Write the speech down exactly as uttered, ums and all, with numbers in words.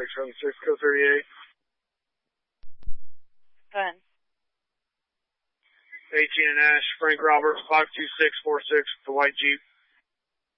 six seven six, code thirty-eight. Go ahead. eighteen and Ash, Frank Roberts, five two six four six, the white Jeep.